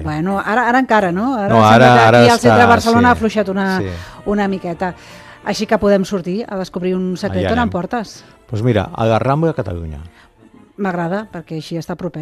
Bueno, ara encara, no? No, ara aquí al centre de està, Barcelona sí, ha afluixat una miqueta. Així que podem sortir a descobrir un secret. Allà On em anem. portes? Doncs mira, a Garrambo i a Catalunya. M'agrada, perquè així està proper.